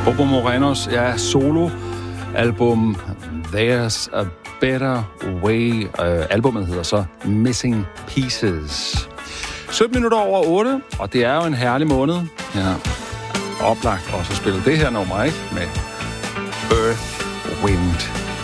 Bobo Morenos solo-album There's a Better Way. Albummet hedder så Missing Pieces. 17 minutter over 8, og det er jo en herlig måned. Ja, oplagt også at spille det her nummer, ikke? Med Earth, Wind